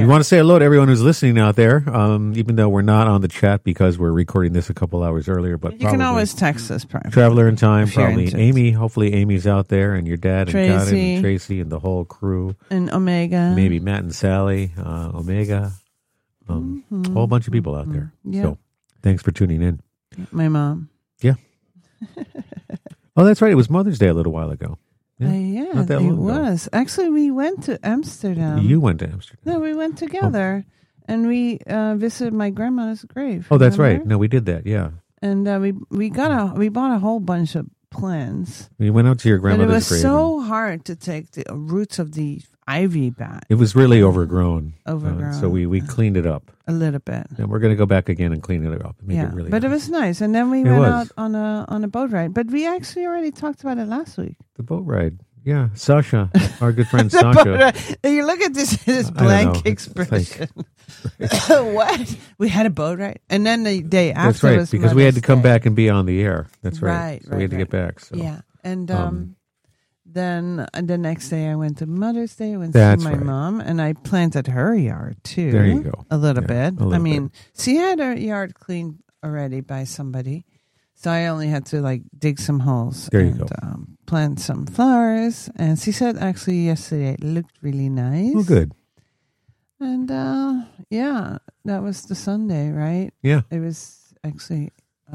We want to say hello to everyone who's listening out there, even though we're not on the chat because we're recording this a couple hours earlier. But you can always text us privately. Traveler in Time, probably Amy. Hopefully Amy's out there, and your dad and Karen and Tracy and the whole crew. And Omega. Maybe Matt and Sally, Omega. A whole bunch of people out there. Yeah. So thanks for tuning in. My mom. Yeah. Oh, that's right. It was Mother's Day a little while ago. Yeah, it was. Actually, we went to Amsterdam. You went to Amsterdam. No, we went together, and we visited my grandma's grave. Oh, that's right. No, we did that. Yeah, and we bought a whole bunch of plants. We went out to your grandmother's grave. But it was so hard to take the roots of the ivy back. It was really overgrown. So we cleaned it up a little bit, and we're going to go back again and clean it up. And make it really but nice. it was nice. And then we went out on a boat ride. But we actually already talked about it last week. The boat ride. Yeah, Sasha, our good friend Sasha. You look at this blank expression. What? We had a boat ride, and then the day after. That's right, was because Mother's we had to come Day. back and be on the air. That's right. Right. So we had to get back. So. Yeah, and then the next day I went to Mother's Day. I went That's to see my mom, and I planted her yard too. There you go. A little bit. I mean, she had her yard cleaned already by somebody. So I only had to dig some holes and plant some flowers. And she said actually yesterday it looked really nice. Oh, good. And that was the Sunday, right? Yeah. It was actually,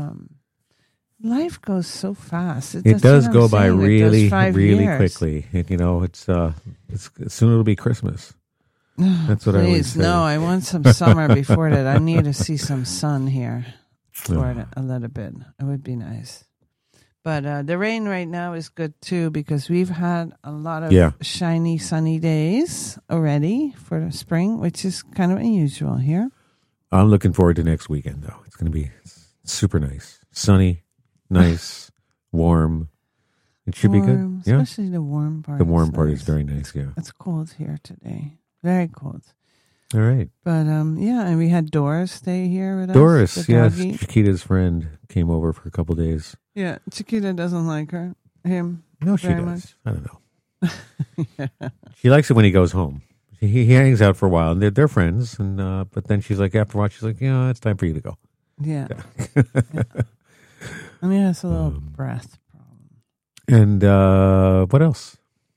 life goes so fast. It does go by really, really years. quickly. It's soon it'll be Christmas. That's what I always say. No, I want some summer before that. I need to see some sun here. For it a little bit. It would be nice. But the rain right now is good too because we've had a lot of shiny, sunny days already for the spring, which is kind of unusual here. I'm looking forward to next weekend, though. It's going to be super nice. Sunny, nice, warm. It should be good. Yeah. Especially the warm part. The warm part is very nice, yeah. It's cold here today. Very cold. All right. But, and we had Doris stay here with us. Doris, yes. Chiquita's friend came over for a couple days. Yeah, Chiquita doesn't like him. No, she does. Much. I don't know. She likes it when he goes home. He hangs out for a while, and they're friends. And but then she's like, after a while, she's like, it's time for you to go. Yeah. I mean, it's a little breath problem. And what else?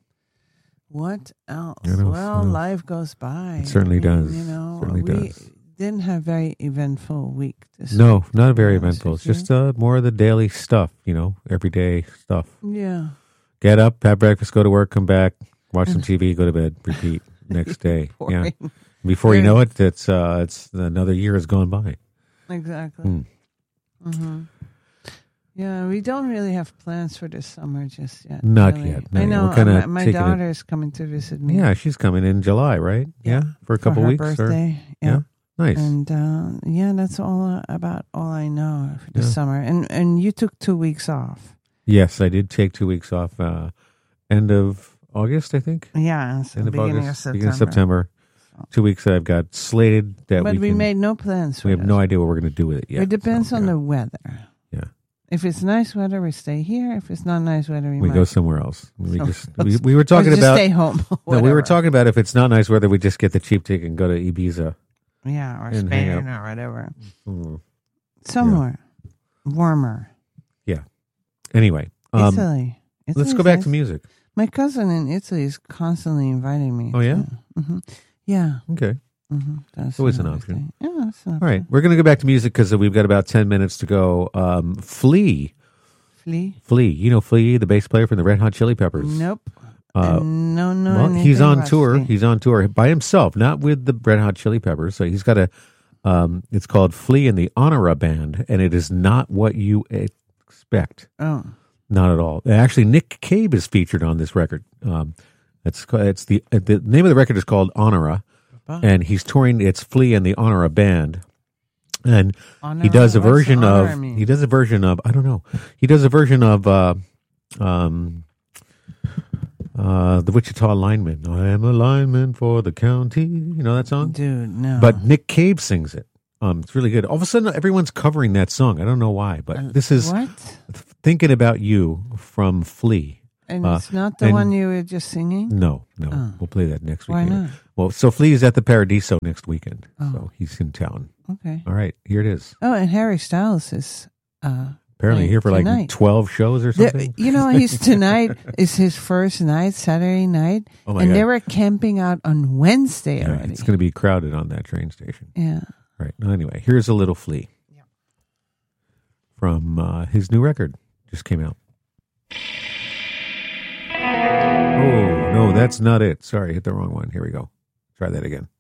What else? Life goes by. It certainly does. We didn't have very eventful week this week. No, not very eventful. It's just more of the daily stuff, everyday stuff. Yeah. Get up, have breakfast, go to work, come back, watch some TV, go to bed, repeat next day. Yeah. Before you know it, it's another year has gone by. Exactly. Mm-hmm. Yeah, we don't really have plans for this summer just yet. Not really. yet. I know. My daughter is coming to visit me. Yeah, she's coming in July, right? Yeah, for a couple weeks. Birthday. Yeah, nice. And that's all I know for the summer. And you took 2 weeks off. Yes, I did take 2 weeks off. End of August, I think. Yeah, so end of beginning August, of beginning of September. 2 weeks that I've got slated. But we made no plans. We have no idea what we're going to do with it yet. It depends on the weather. Yeah. If it's nice weather, we stay here. If it's not nice weather, we go somewhere else. We were talking about stay home. No, we were talking about if it's not nice weather, we just get the cheap ticket and go to Ibiza. Yeah, or Spain or whatever. Somewhere warmer. Yeah. Anyway, Italy. Let's go back to music. My cousin in Italy is constantly inviting me. Oh yeah. Mm-hmm. Yeah. Okay. Mm-hmm. That's always an option. Yeah, that's an option. All right, we're going to go back to music because we've got about 10 minutes to go. Flea. You know Flea, the bass player from the Red Hot Chili Peppers. Nope. No. Well, he's on tour. Flea. He's on tour by himself, not with the Red Hot Chili Peppers. So he's got a. It's called Flea and the Honora Band, and it is not what you expect. Oh. Not at all. Actually, Nick Cave is featured on this record. It's the name of the record is called Honora. And he's touring. It's Flea and the Honora Band, and he does a version of. He does a version of. I don't know. He does a version of the Wichita Lineman. I am a lineman for the county. You know that song, dude? No. But Nick Cave sings it. It's really good. All of a sudden, everyone's covering that song. I don't know why, but this is what? Thinking About You from Flea. And it's not the one you were just singing? No. Oh. We'll play that next weekend. Why not? Well, so Flea is at the Paradiso next weekend. So he's in town. Okay. All right, here it is. Oh, and Harry Styles is apparently here for tonight. like 12 shows or something. He's tonight is his first night, Saturday night. Oh my and God. they were camping out on Wednesday already. It's going to be crowded on that train station. Yeah. All right. Anyway, here's a little Flea from his new record. Just came out. Oh, no, that's not it. Sorry, hit the wrong one. Here we go. Try that again.